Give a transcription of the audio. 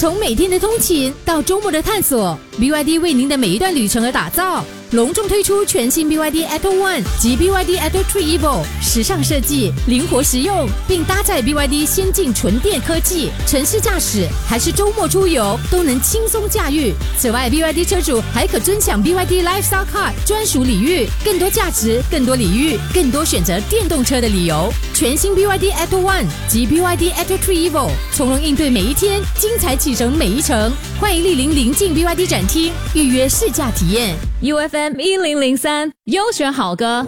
从每天的通勤到周末的探索， BYD 为您的每一段旅程而打造。隆重推出全新 BYD Atto One 及 BYD Atto 3 Evo， 时尚设计，灵活实用，并搭载 BYD 先进纯电科技，城市驾驶还是周末出游都能轻松驾驭。此外 ，BYD 车主还可尊享 BYD Lifestyle Card 专属礼遇，更多价值，更多礼遇，更多选择电动车的理由。全新 BYD Atto One 及 BYD Atto 3 Evo， 从容应对每一天，精彩启程每一程。欢迎莅临临近 BYD 展厅，预约试驾体验。UFM 1003优选好歌。